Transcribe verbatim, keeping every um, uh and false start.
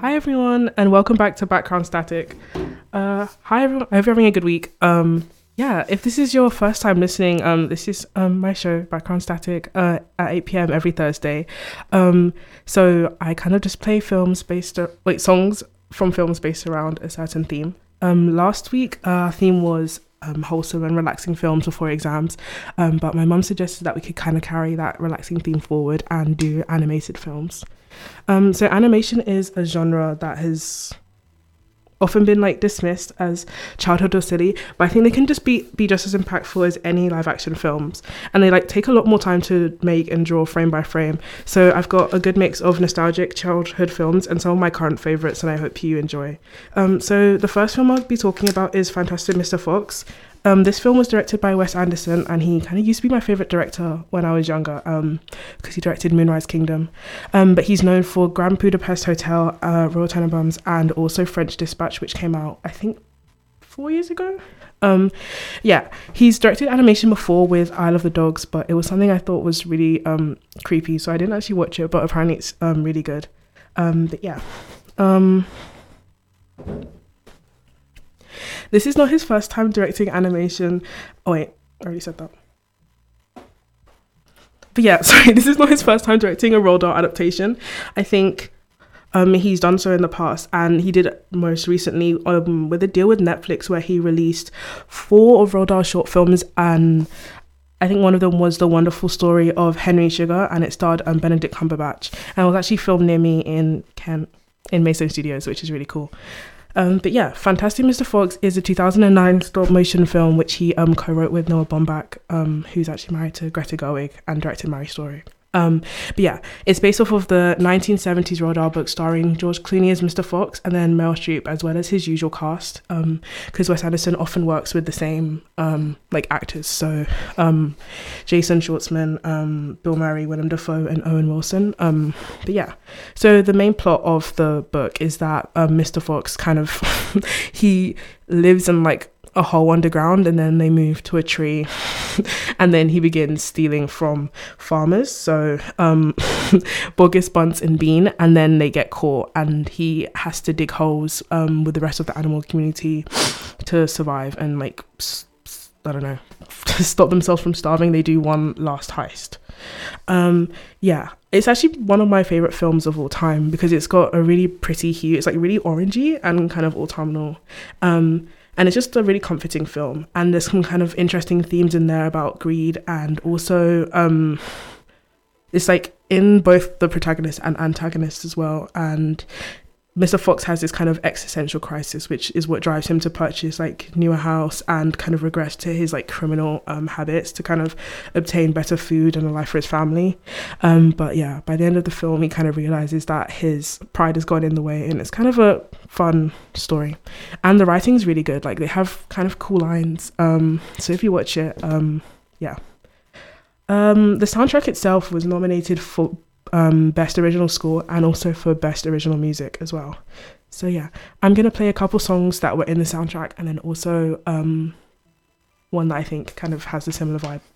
Hi everyone, and welcome back to Background Static. Uh, hi everyone, I hope you're having a good week. Um, yeah, if this is your first time listening, um, this is um my show, Background Static, uh, at eight p.m. every Thursday. Um, so I kind of just play films based, ar- wait, songs from films based around a certain theme. Um, last week, uh, our theme was um, wholesome and relaxing films before exams, um, but my mum suggested that we could kind of carry that relaxing theme forward and do animated films. Um, so animation is a genre that has often been like dismissed as childhood or silly, but I think they can just be be just as impactful as any live action films, and they like take a lot more time to make and draw frame by frame. So I've got a good mix of nostalgic childhood films and some of my current favorites, and I hope you enjoy. Um, so the first film I'll be talking about is Fantastic Mister Fox. Um, this film was directed by Wes Anderson, and he kind of used to be my favorite director when I was younger, um, because he directed Moonrise Kingdom. Um, but he's known for Grand Budapest Hotel, uh, Royal Tenenbaums, and also French Dispatch, which came out, I think, four years ago. Um, yeah, he's directed animation before with Isle of the Dogs, but it was something I thought was really um, creepy, so I didn't actually watch it, but apparently it's um, really good. Um, but yeah. Um, This is not his first time directing animation. Oh wait, I already said that. But yeah, sorry, this is not his first time directing a Roald Dahl adaptation. I think um, he's done so in the past, and he did most recently um, with a deal with Netflix where he released four of Roald Dahl's short films, and I think one of them was The Wonderful Story of Henry Sugar, and it starred um, Benedict Cumberbatch, and it was actually filmed near me in Kent, in Mason Studios, which is really cool. Um, but yeah, Fantastic Mister Fox is a two thousand nine stop motion film which he um, co-wrote with Noah Baumbach, um, who's actually married to Greta Gerwig, and directed Marriage Story. Um, but yeah, it's based off of the nineteen seventies Roald Dahl book starring George Clooney as Mister Fox and then Meryl Streep as well as his usual cast, because um, Wes Anderson often works with the same um, like actors. So um, Jason Schwartzman, um, Bill Murray, Willem Dafoe, and Owen Wilson. Um, but yeah, so the main plot of the book is that um, Mister Fox kind of he lives in like a hole underground, and then they move to a tree and then he begins stealing from farmers, so um Bogus, Bunce and Bean, and then they get caught and he has to dig holes um with the rest of the animal community to survive and like I don't know to stop themselves from starving. They do one last heist. Um yeah, it's actually one of my favorite films of all time because it's got a really pretty hue. It's like really orangey and kind of autumnal, um and it's just a really comforting film, and there's some kind of interesting themes in there about greed, and also um, it's like in both the protagonist and antagonist as well. And Mister Fox has this kind of existential crisis, which is what drives him to purchase like newer house and kind of regress to his like criminal um, habits to kind of obtain better food and a life for his family. Um, but yeah, by the end of the film, he kind of realizes that his pride has gone in the way, and it's kind of a fun story. And the writing's really good. Like they have kind of cool lines. Um, so if you watch it, um, yeah. Um, the soundtrack itself was nominated for Um, best original score and also for best original music as well. So yeah, I'm gonna play a couple songs that were in the soundtrack, and then also um, one that I think kind of has a similar vibe.